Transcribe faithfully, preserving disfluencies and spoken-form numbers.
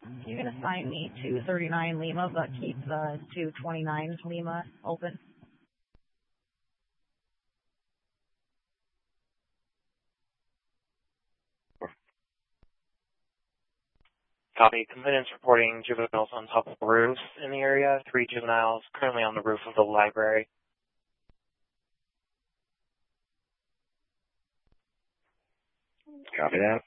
You can assign me to thirty-nine Lima, but keep the two twenty-nine Lima open. Copy. Complainants reporting juveniles on top of roofs in the area. Three juveniles currently on the roof of the library. Copy that.